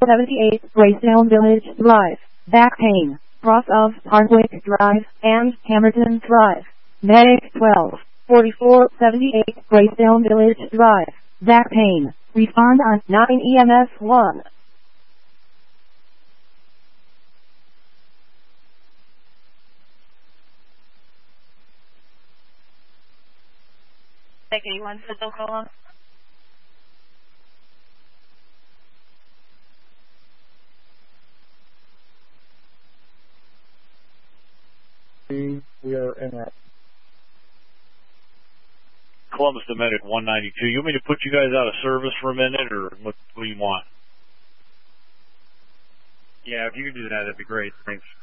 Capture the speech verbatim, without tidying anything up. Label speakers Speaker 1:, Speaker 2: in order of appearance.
Speaker 1: seventy-eight, Graystown Village Drive, back pain, cross of Hardwick Drive, and Camerton Drive. Medic twelve, forty-four seventy-eight, Graystown Village Drive, back pain, respond on nine E M S one.
Speaker 2: Take anyone for the call?
Speaker 3: We are in that.
Speaker 4: Columbus to Medic one ninety-two. You want me to put you guys out of service for a minute, or what, what do you want?
Speaker 5: Yeah, if you could do that, that'd be great. Thanks.